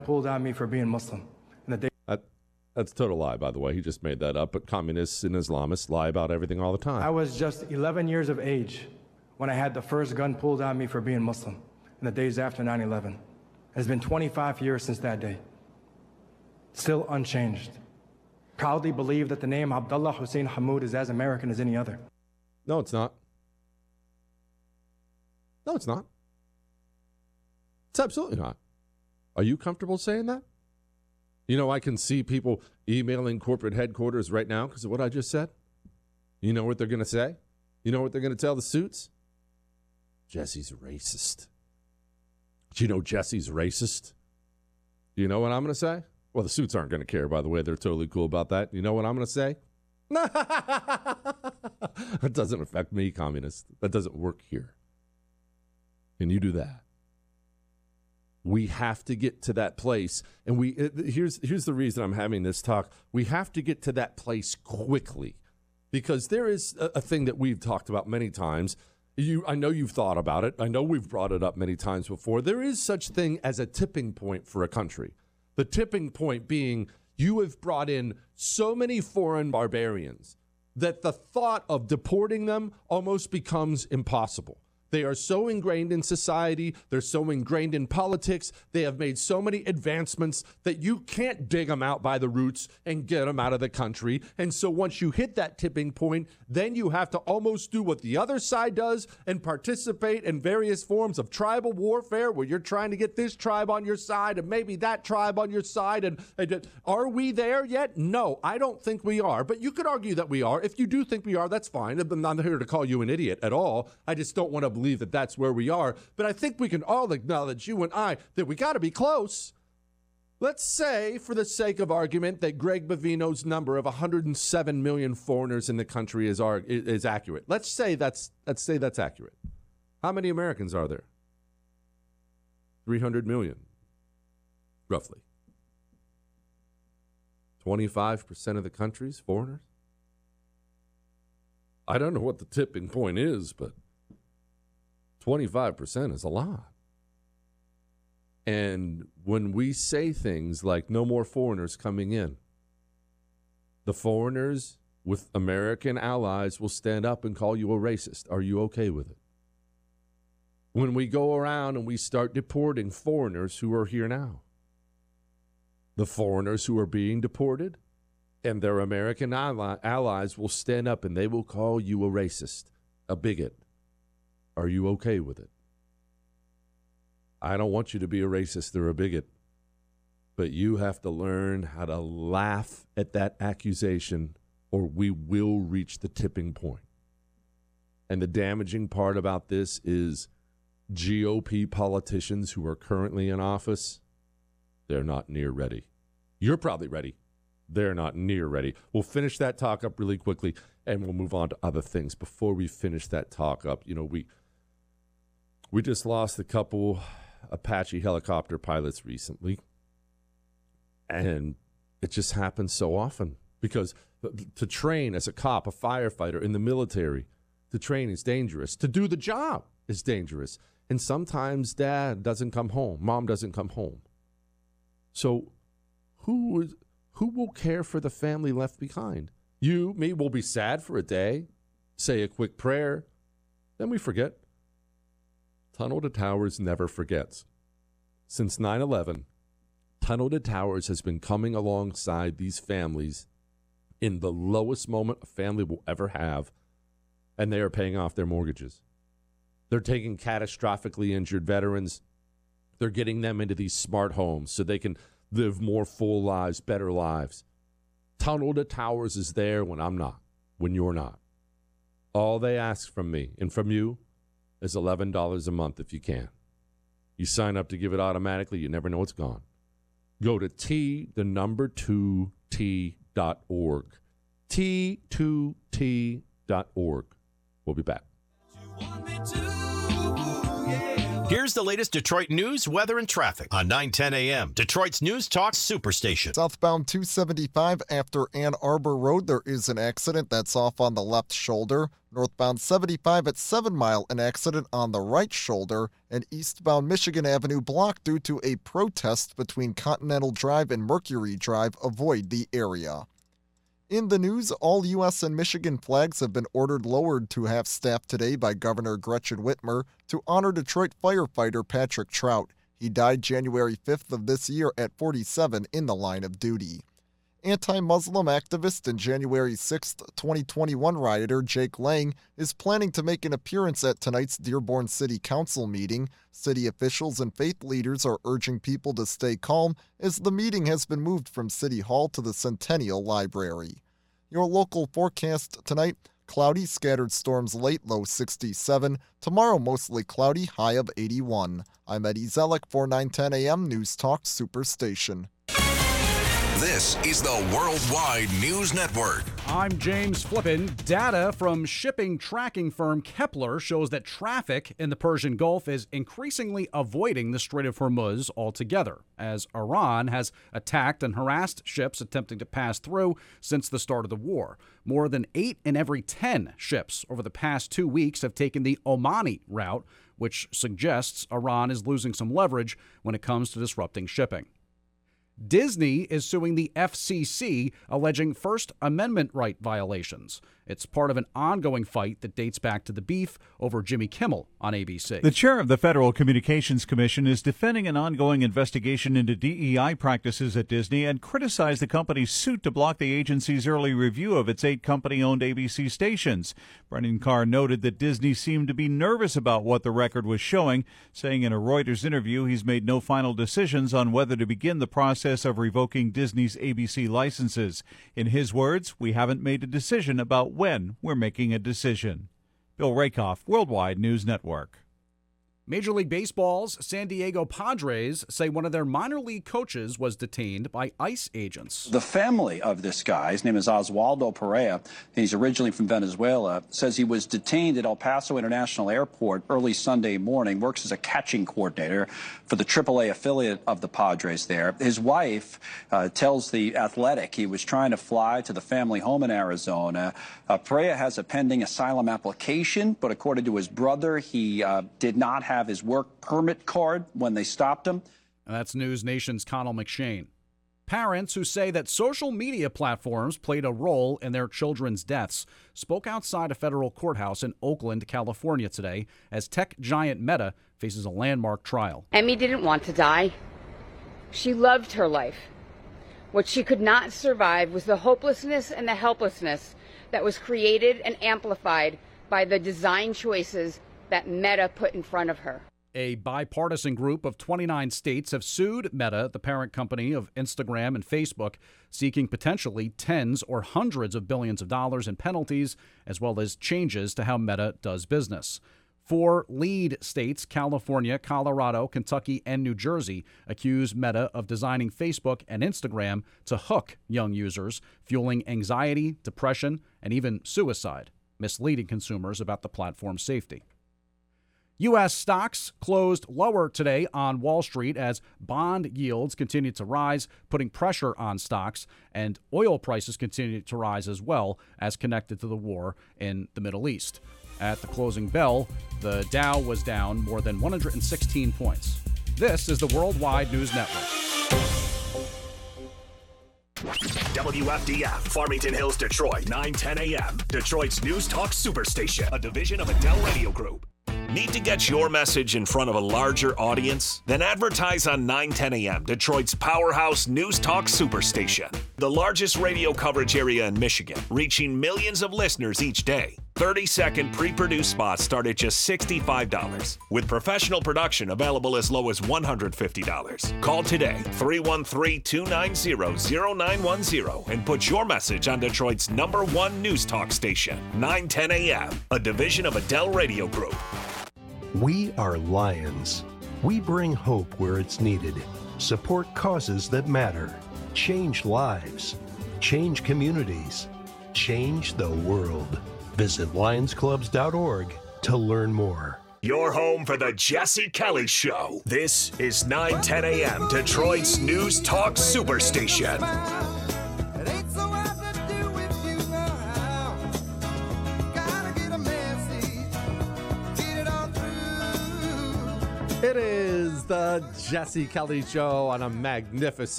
pulled on me for being Muslim. And the day That's a total lie, by the way. He just made that up. But communists and Islamists lie about everything all the time. I was just 11 years of age when I had the first gun pulled on me for being Muslim in the days after 9/11. It's been 25 years since that day. Still unchanged. Proudly believe that the name Abdullah Hussein Hammoud is as American as any other. No, it's not. No, it's not. It's absolutely not. Are you comfortable saying that? You know, I can see people emailing corporate headquarters right now because of what I just said. You know what they're going to say? You know what they're going to tell the suits? Jesse's racist. Do you know Jesse's racist? Do you know what I'm going to say? Well, the suits aren't going to care, by the way. They're totally cool about that. You know what I'm going to say? That doesn't affect me, communist. That doesn't work here. Can you do that? We have to get to that place. And here's the reason I'm having this talk. We have to get to that place quickly because there is a thing that we've talked about many times. I know you've thought about it. I know we've brought it up many times before. There is such thing as a tipping point for a country. The tipping point being you have brought in so many foreign barbarians that the thought of deporting them almost becomes impossible. They are so ingrained in society. They're so ingrained in politics. They have made so many advancements that you can't dig them out by the roots and get them out of the country. And so once you hit that tipping point, then you have to almost do what the other side does and participate in various forms of tribal warfare where you're trying to get this tribe on your side and maybe that tribe on your side. And are we there yet? No, I don't think we are. But you could argue that we are. If you do think we are, that's fine. I'm not here to call you an idiot at all. I just don't want to believe that that's where we are. But I think we can all acknowledge, you and I, that we got to be close. Let's say, for the sake of argument, that Greg Bovino's number of 107 million foreigners in the country is accurate. Let's say that's accurate. How many Americans are there? 300 million, roughly. 25% of the country's foreigners? I don't know what the tipping point is, but 25% is a lot. And when we say things like no more foreigners coming in, the foreigners with American allies will stand up and call you a racist. Are you okay with it? When we go around and we start deporting foreigners who are here now, the foreigners who are being deported and their American allies will stand up and they will call you a racist, a bigot. Are you okay with it? I don't want you to be a racist or a bigot, but you have to learn how to laugh at that accusation or we will reach the tipping point. And the damaging part about this is GOP politicians who are currently in office, they're not near ready. You're probably ready. They're not near ready. We'll finish that talk up really quickly and we'll move on to other things. Before we finish that talk up, you know, we just lost a couple Apache helicopter pilots recently, and it just happens so often because to train as a cop, a firefighter in the military, to train is dangerous. To do the job is dangerous. And sometimes dad doesn't come home, mom doesn't come home. So who will care for the family left behind? You, me, will be sad for a day, say a quick prayer, then we forget. Tunnel to Towers never forgets. Since 9/11, Tunnel to Towers has been coming alongside these families in the lowest moment a family will ever have, and they are paying off their mortgages. They're taking catastrophically injured veterans. They're getting them into these smart homes so they can live more full lives, better lives. Tunnel to Towers is there when I'm not, when you're not. All they ask from me and from you is $11 a month if you can. You sign up to give it automatically, you never know it's gone. Go to T2T.org. T2T.org. We'll be back. Here's the latest Detroit news, weather, and traffic on 9:10 a.m. Detroit's News Talk Superstation. Southbound 275 after Ann Arbor Road, there is an accident that's off on the left shoulder. Northbound 75 at 7 Mile, an accident on the right shoulder. And eastbound Michigan Avenue blocked due to a protest between Continental Drive and Mercury Drive. Avoid the area. In the news, all U.S. and Michigan flags have been ordered lowered to half-staff today by Governor Gretchen Whitmer to honor Detroit firefighter Patrick Trout. He died January 5th of this year at 47 in the line of duty. Anti-Muslim activist and January 6th, 2021 rioter Jake Lang is planning to make an appearance at tonight's Dearborn City Council meeting. City officials and faith leaders are urging people to stay calm as the meeting has been moved from City Hall to the Centennial Library. Your local forecast tonight, cloudy, scattered storms late, low 67. Tomorrow, mostly cloudy, high of 81. I'm Eddie Zellick for 9:10 a.m. News Talk Superstation. This is the Worldwide News Network. I'm James Flippin. Data from shipping tracking firm Kepler shows that traffic in the Persian Gulf is increasingly avoiding the Strait of Hormuz altogether, as Iran has attacked and harassed ships attempting to pass through since the start of the war. More than 8 in every 10 ships over the past 2 weeks have taken the Omani route, which suggests Iran is losing some leverage when it comes to disrupting shipping. Disney is suing the FCC, alleging First Amendment right violations. It's part of an ongoing fight that dates back to the beef over Jimmy Kimmel on ABC. The chair of the Federal Communications Commission is defending an ongoing investigation into DEI practices at Disney and criticized the company's suit to block the agency's early review of its 8 company-owned ABC stations. Brendan Carr noted that Disney seemed to be nervous about what the record was showing, saying in a Reuters interview he's made no final decisions on whether to begin the process of revoking Disney's ABC licenses. In his words, we haven't made a decision about when we're making a decision. Bill Rakoff, Worldwide News Network. Major League Baseball's San Diego Padres say one of their minor league coaches was detained by ICE agents. The family of this guy, his name is Oswaldo Perea, he's originally from Venezuela, says he was detained at El Paso International Airport early Sunday morning, works as a catching coordinator for the AAA affiliate of the Padres there. His wife tells The Athletic he was trying to fly to the family home in Arizona. Perea has a pending asylum application, but according to his brother, he did not have his work permit card when they stopped him. And that's News Nation's Connell McShane. Parents who say that social media platforms played a role in their children's deaths spoke outside a federal courthouse in Oakland, California today as tech giant Meta faces a landmark trial. Emmy didn't want to die. She loved her life. What she could not survive was the hopelessness and the helplessness that was created and amplified by the design choices that Meta put in front of her. A bipartisan group of 29 states have sued Meta, the parent company of Instagram and Facebook, seeking potentially tens or hundreds of billions of dollars in penalties, as well as changes to how Meta does business. 4 lead states, California, Colorado, Kentucky, and New Jersey, accuse Meta of designing Facebook and Instagram to hook young users, fueling anxiety, depression, and even suicide, misleading consumers about the platform's safety. U.S. stocks closed lower today on Wall Street as bond yields continued to rise, putting pressure on stocks, and oil prices continued to rise as well as connected to the war in the Middle East. At the closing bell, the Dow was down more than 116 points. This is the Worldwide News Network. WFDF, Farmington Hills, Detroit, 9:10 a.m. Detroit's News Talk Superstation, a division of Adele Radio Group. Need to get your message in front of a larger audience? Then advertise on 9:10 a.m., Detroit's powerhouse News Talk Superstation. The largest radio coverage area in Michigan, reaching millions of listeners each day. 30-second pre-produced spots start at just $65, with professional production available as low as $150. Call today, 313-290-0910, and put your message on Detroit's #1 News Talk station, 9:10 a.m., a division of Adele Radio Group. We are Lions. We bring hope where it's needed, support causes that matter, change lives, change communities, change the world. Visit lionsclubs.org to learn more. Your home for the Jesse Kelly Show. This is 910 a.m. Detroit's News Talk Superstation. It is the Jesse Kelly Show on a magnificent